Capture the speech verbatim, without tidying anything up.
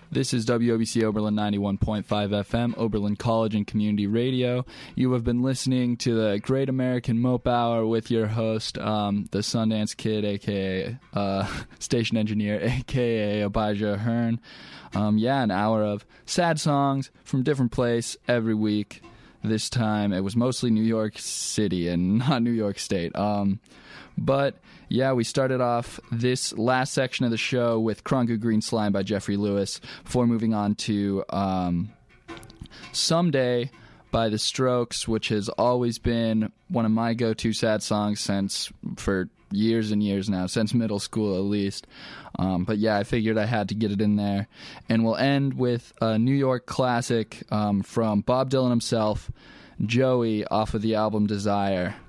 This is W O B C Oberlin ninety-one point five F M, Oberlin College and Community Radio. You have been listening to the Great American Mope Hour with your host, um, the Sundance Kid, a k a. Uh, station engineer, a k a. Abijah Hearn. Um, yeah, an hour of sad songs from different place every week. This time it was mostly New York City and not New York State. Um, but... Yeah, we started off this last section of the show with Kronku Green Slime by Jeffrey Lewis before moving on to um, Someday by The Strokes, which has always been one of my go-to sad songs since for years and years now, since middle school at least. Um, but yeah, I figured I had to get it in there. And we'll end with a New York classic um, from Bob Dylan himself, Joey, off of the album Desire.